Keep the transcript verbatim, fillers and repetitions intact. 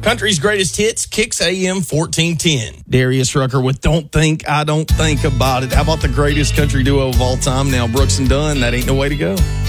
Country's Greatest Hits, Kicks A M fourteen ten. Darius Rucker with Don't Think, I Don't Think About It. How about the greatest country duo of all time now, Brooks and Dunn? That ain't the way to go.